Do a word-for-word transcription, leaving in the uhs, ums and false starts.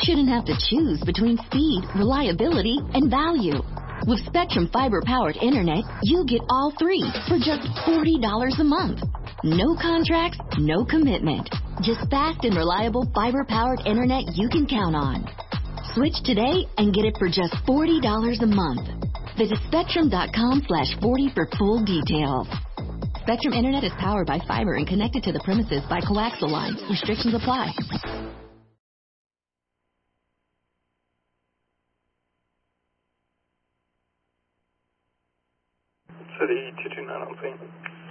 shouldn't have to choose between speed, reliability, and value. With Spectrum fiber-powered internet, you get all three for just forty dollars a month. No contracts, no commitment. Just fast and reliable fiber-powered internet you can count on. Switch today and get it for just forty dollars a month. Visit Spectrum.com slash 40 for full details. Spectrum Internet is powered by fiber and connected to the premises by coaxial lines. Restrictions apply. City two two nine oh P.